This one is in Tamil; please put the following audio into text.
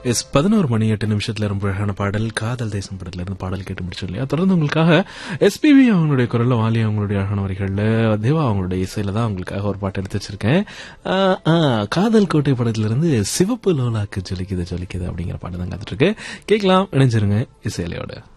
11:08 ரொம்ப அழகான பாடல் காதல் தேசம் படத்துல இருந்து பாடல் கேட்டு முடிச்சோம் இல்லையா. தொடர்ந்து உங்களுக்காக எஸ்பிபி அவங்களுடைய குரல்ல, வாலி அவங்களுடைய அழகான வரிகள்ல, தேவா அவங்களுடைய இசையில தான் உங்களுக்காக ஒரு பாட்டு எடுத்து வச்சிருக்கேன். காதல் கோட்டை படத்துல இருந்து சிவப்பு லோலாக்கு ஜொலிக்குது ஜொலிக்குது அப்படிங்கிற பாட்டு தான் காத்துட்டு இருக்கு. கேட்கலாம், இணைஞ்சிருங்க இசையிலையோட.